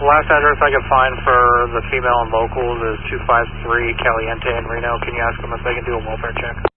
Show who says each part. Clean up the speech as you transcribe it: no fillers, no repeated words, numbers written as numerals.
Speaker 1: Last address I can find for the female in locals is 253 Caliente in Reno. Can you ask them if they can do a welfare check?